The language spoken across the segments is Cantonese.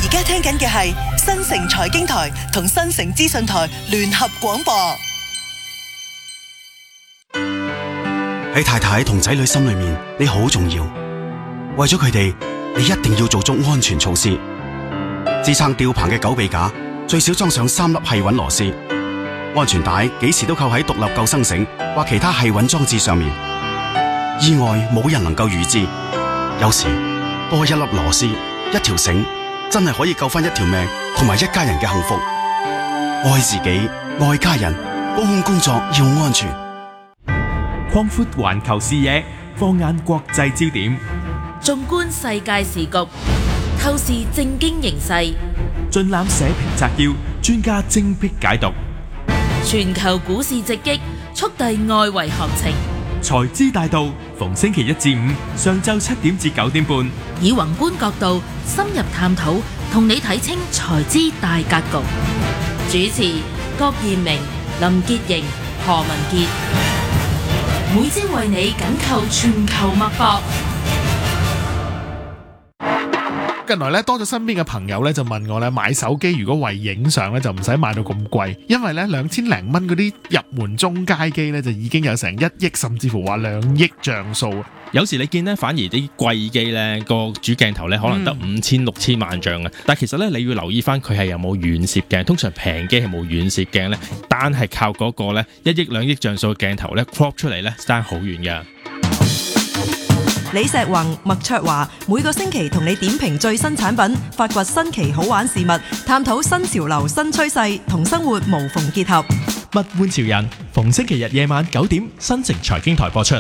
而家聽緊嘅係新城財經台同新城資訊台聯合廣播。 喺太太同仔女心裏面，你好重要。為咗佢哋，你一定要做足安全措施。支撐吊棚嘅狗臂架最少裝上3粒繫穩螺絲。安全帶幾時都扣喺獨立救生繩或其他繫穩裝置上面。意外冇人能夠預知，有時多一粒螺絲、一條繩，真係可以救翻一條命同埋一家人嘅幸福。愛自己，愛家人，高空工作要安全。 擴闊環球視野，放眼國際焦點， 縱觀世界時局，透視政經形勢， 盡覽社評摘要，專家精闢解讀。 全球股市直擊，速遞外圍行情。 財資大道，逢星期一至五上晝7點至9點半， 以宏觀角度深入探討，同你睇清財資大格局。主持郭彥明、林潔瑩、何文傑，每朝為你緊扣全球脈搏。 近來咧多咗身邊嘅朋友咧就問我咧買手機如果為影相咧就唔使買到咁貴，因為咧2000零蚊嗰啲入門中階機咧就已經有成1億甚至乎話2億像素。 有時你見咧反而啲貴機咧個主鏡頭咧可能得5000、6000萬像嘅，但係其實咧你要留意翻佢係有冇遠攝鏡，通常平機係冇遠攝鏡咧，單係靠嗰個咧1億2億像素嘅鏡頭咧 crop 出嚟咧爭好遠㗎。 李石宏、麥卓華每個星期同你點評最新產品，發掘新奇好玩事物，探討新潮流新趨勢，同生活無縫結合。 物玩潮人，逢星期日夜晚9點，新城財經台播出。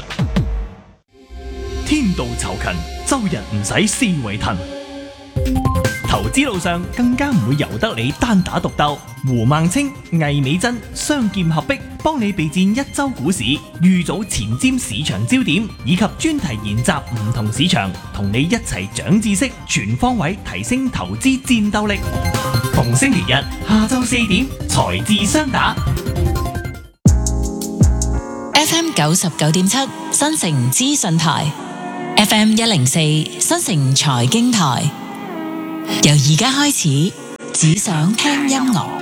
天道酬勤，周日唔使思維騰。投資路上更加唔會由得你單打獨鬥。胡孟青、魏美珍雙劍合璧，幫你備戰一周股市，預早前瞻市場焦點，以及專題研習唔同市場，同你一齊長知識，全方位提升投資戰鬥力。逢星期日下晝4點，財智雙打。 FM 99.7新城資訊台，FM 104新城財經台。由而家開始，只想聽音樂。